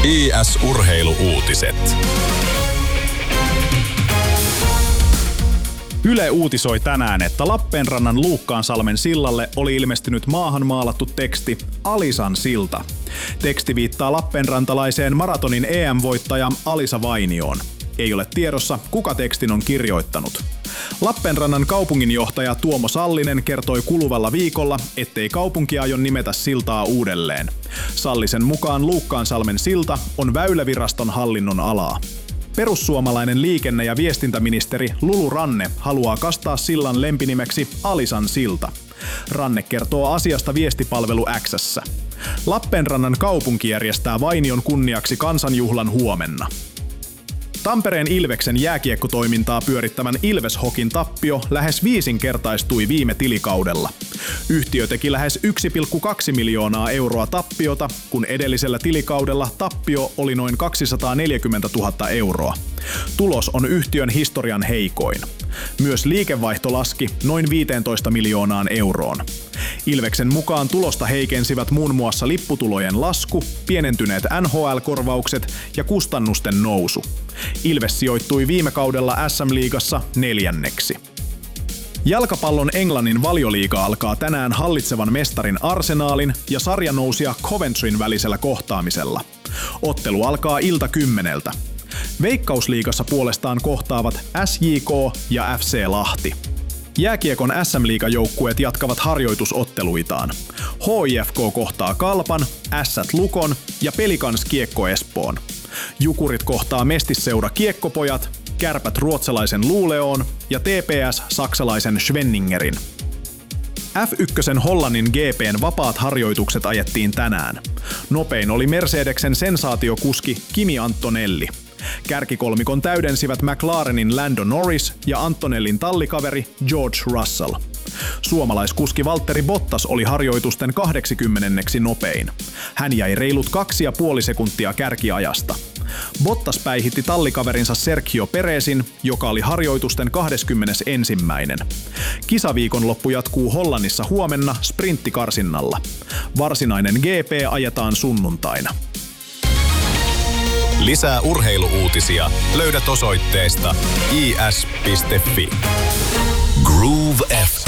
IS-urheilu-uutiset. Yle uutisoi tänään, että Lappeenrannan Luukkaansalmen sillalle oli ilmestynyt maahan maalattu teksti Alisan silta. Teksti viittaa lappeenrantalaiseen maratonin EM-voittaja Alisa Vainioon. Ei ole tiedossa, kuka tekstin on kirjoittanut. Lappeenrannan kaupunginjohtaja Tuomo Sallinen kertoi kuluvalla viikolla, ettei kaupunki aio nimetä siltaa uudelleen. Sallisen mukaan Luukkaansalmen silta on Väyläviraston hallinnon alaa. Perussuomalainen liikenne- ja viestintäministeri Lulu Ranne haluaa kastaa sillan lempinimeksi Alisan silta. Ranne kertoo asiasta viestipalvelu X:ssä. Lappeenrannan kaupunki järjestää Vainion kunniaksi kansanjuhlan huomenna. Tampereen Ilveksen jääkiekkotoimintaa pyörittävän Ilves Hokin tappio lähes viisinkertaistui viime tilikaudella. Yhtiö teki lähes 1,2 miljoonaa euroa tappiota, kun edellisellä tilikaudella tappio oli noin 240 000 euroa. Tulos on yhtiön historian heikoin. Myös liikevaihto laski noin 15 miljoonaan euroon. Ilveksen mukaan tulosta heikensivät muun muassa lipputulojen lasku, pienentyneet NHL-korvaukset ja kustannusten nousu. Ilves sijoittui viime kaudella SM-liigassa 4. Jalkapallon Englannin Valioliiga alkaa tänään hallitsevan mestarin Arsenalin ja sarjanousia Coventryn välisellä kohtaamisella. Ottelu alkaa ilta 10. Veikkausliigassa puolestaan kohtaavat SJK ja FC Lahti. Jääkiekon SM-liigajoukkueet jatkavat harjoitusotteluitaan. HIFK kohtaa Kalpan, Ässät Lukon ja Pelikans Kiekko Espoon. Jukurit kohtaa Mestisseura Kiekkopojat, Kärpät ruotsalaisen Luleån ja TPS saksalaisen Schwenningerin. F1 Hollannin GP:n vapaat harjoitukset ajettiin tänään. Nopein oli Mercedeksen sensaatiokuski Kimi Antonelli. Kärkikolmikon täydensivät McLarenin Lando Norris ja Antonellin tallikaveri George Russell. Suomalaiskuski Valtteri Bottas oli harjoitusten 80. nopein. Hän jäi reilut 2,5 sekuntia kärkiajasta. Bottas päihitti tallikaverinsa Sergio Perezin, joka oli harjoitusten 21. Kisaviikonloppu jatkuu Hollannissa huomenna sprinttikarsinnalla. Varsinainen GP ajetaan sunnuntaina. Lisää urheilu-uutisia löydät osoitteesta is.fi. Groove FM.